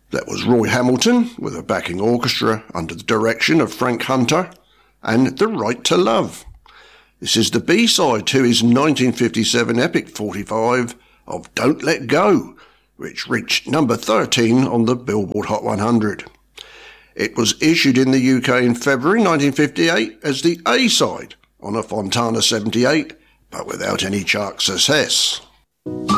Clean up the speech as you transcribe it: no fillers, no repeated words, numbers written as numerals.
That was Roy Hamilton, with a backing orchestra under the direction of Frank Hunter, and The Right to Love. This is the B-side to his 1957 epic 45 of Don't Let Go, which reached number 13 on the Billboard Hot 100. It was issued in the UK in February 1958 as the A-side on a Fontana 78, but without any chart success.